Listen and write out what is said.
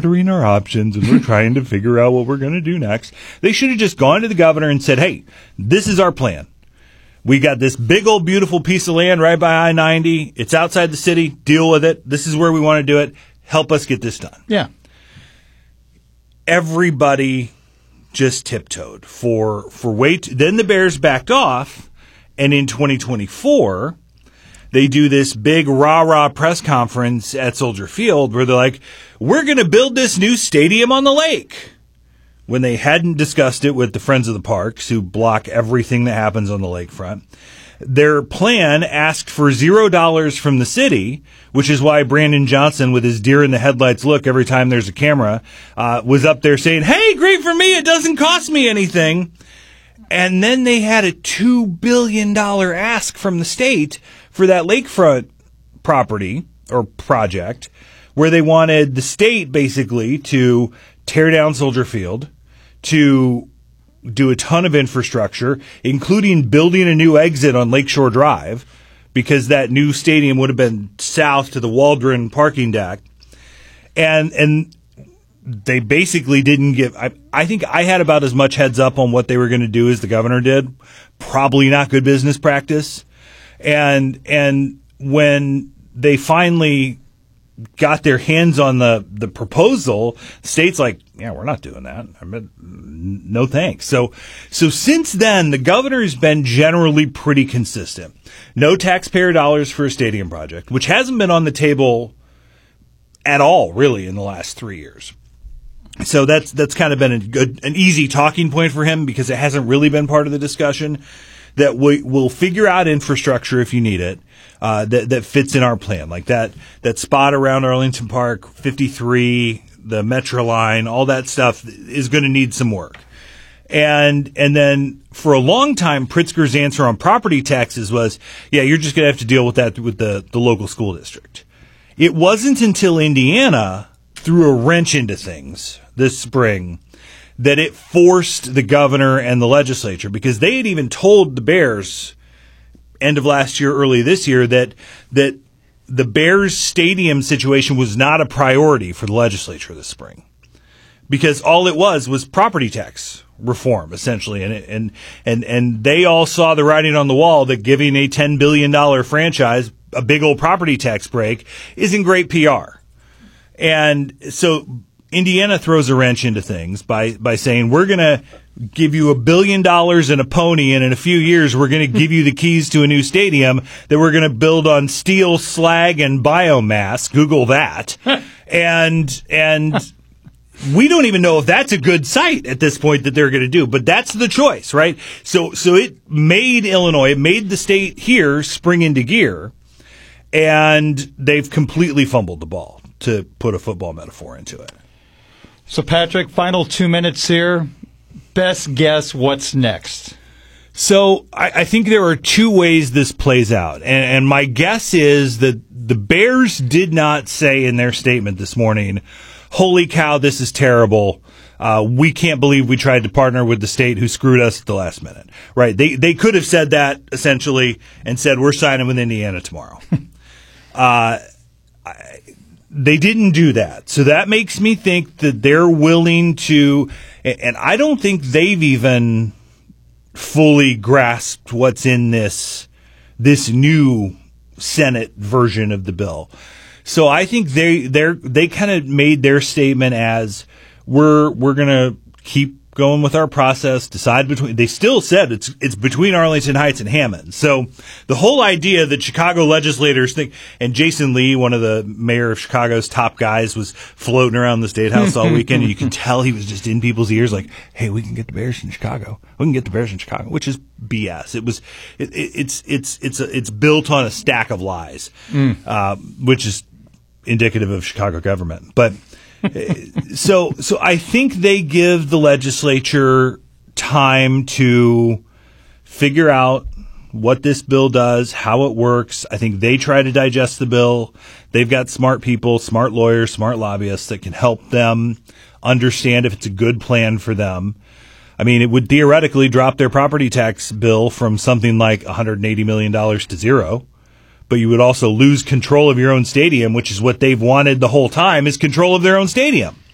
monitoring our options and we're trying to figure out what we're going to do next. They should have just gone to the governor and said, hey, this is our plan. We got this big old beautiful piece of land right by I-90. It's outside the city. Deal with it. This is where we want to do it. Help us get this done. Yeah. Everybody just tiptoed for then the Bears backed off, and in 2024 they do this big rah-rah press conference at Soldier Field where they're like, we're going to build this new stadium on the lake, when they hadn't discussed it with the Friends of the Parks, who block everything that happens on the lakefront. Their plan asked for $0 from the city, which is why Brandon Johnson, with his deer in the headlights look every time there's a camera, was up there saying, hey, great for me, it doesn't cost me anything. And then they had a $2 billion ask from the state for that lakefront property or project, where they wanted the state basically to tear down Soldier Field, to do a ton of infrastructure, including building a new exit on Lakeshore Drive, because that new stadium would have been south to the Waldron parking deck. And they basically didn't give, I think I had about as much heads up on what they were going to do as the governor did. Probably not good business practice. And when they finally got their hands on the proposal, the state's like, yeah, we're not doing that. I mean, no thanks. So since then, the governor's been generally pretty consistent. No taxpayer dollars for a stadium project, which hasn't been on the table at all, really, in the last 3 years. So that's kind of been an easy talking point for him, because it hasn't really been part of the discussion. That we'll figure out infrastructure if you need it, that fits in our plan. Like that spot around Arlington Park, 53, the Metro line, all that stuff is going to need some work. And then for a long time, Pritzker's answer on property taxes was, yeah, you're just going to have to deal with that with the local school district. It wasn't until Indiana threw a wrench into things this spring that it forced the governor and the legislature, because they had even told the Bears end of last year, early this year, that the Bears stadium situation was not a priority for the legislature this spring, because all it was property tax reform, essentially. And they all saw the writing on the wall that giving a $10 billion franchise a big old property tax break isn't great PR. And so Indiana throws a wrench into things by saying, we're going to give you $1 billion and a pony, and in a few years we're going to give you the keys to a new stadium that we're going to build on steel, slag, and biomass. Google that. and we don't even know if that's a good site at this point that they're going to do, but that's the choice, right? So it made Illinois, it made the state here spring into gear, and they've completely fumbled the ball, to put a football metaphor into it. So, Patrick, final 2 minutes here. Best guess, what's next? So, I think there are two ways this plays out. And my guess is that the Bears did not say in their statement this morning, holy cow, this is terrible. We can't believe we tried to partner with the state who screwed us at the last minute. Right? They could have said that, essentially, and said, we're signing with Indiana tomorrow. They didn't do that. So that makes me think that they're willing to, and I don't think they've even fully grasped what's in this new Senate version of the bill. So I think they kind of made their statement as we're going to keep going with our process, decide between, they still said it's between Arlington Heights and Hammond. So the whole idea that Chicago legislators think, and Jason Lee, one of the mayor of Chicago's top guys, was floating around the State House all weekend, and you can tell he was just in people's ears like, hey, we can get the Bears in Chicago. We can get the Bears in Chicago, which is BS. It's built on a stack of lies, which is indicative of Chicago government. But So I think they give the legislature time to figure out what this bill does, how it works. I think they try to digest the bill. They've got smart people, smart lawyers, smart lobbyists that can help them understand if it's a good plan for them. I mean, it would theoretically drop their property tax bill from something like $180 million to zero. But you would also lose control of your own stadium, which is what they've wanted the whole time, is control of their own stadium.